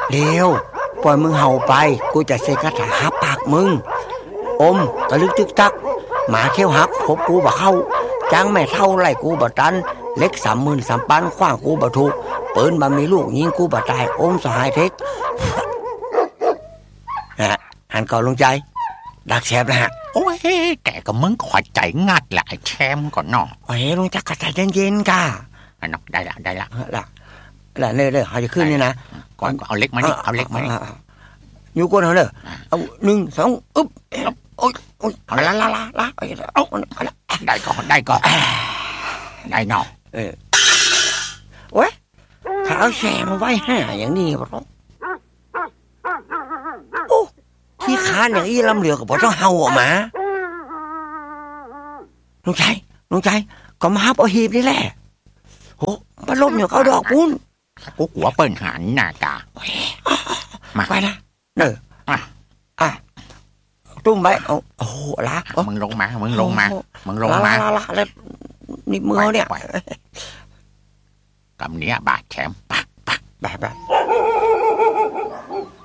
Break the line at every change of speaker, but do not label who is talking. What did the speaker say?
เร็วปล่อยมึงเห่าไปกูจะเสกคาถาหับปากมึงอมกระลึกตึกตักหมาเขี้ยวหักพบกูบ่เข้าจ้างแม่เท่าไรกูบ่ตันเล็ก30,000 ปันขว้างกูบ่ถูกปืนบ่มีลูกยิงกูบ่ตายอมสหายเทคหันก่อนลงใจดักแชบนะฮะ
โอ้ยแกก็มึงขอใจงัดแหละไอ้แชมก่อนเนาะ
โอ้ยลงจักกระใจเย็นๆก่ะ
เนาะได้ละ
เลยเขาจะขึ้นนี่นะ
ก่อนเอาเล็กมานี่เอาเล็กมานี่
อยู่ก้นเขาเลยเอา1 2อึ๊บโอ้ยเอาละ
เอาได้ก่อนได้เนาะ
โอ้ยถ้าเอาแชมมาไว้5อย่างนี้บ่โอ้ที่คานอย่างอี้ลำเหลือก็บ่ต้องเห่าออกมาลุงใจก็มาฮับเอาหีบนี่แหละโหมาล้มอยู่เขาดอกปุ้น
กูหัวเปิ้นหันหน้ากา
มาไปนะตุ้มไปโอ้โหละ
มึงลงมา
แล้วนี่มือเนี่ย
กำเนี้ยบาดแชมป์
แบบ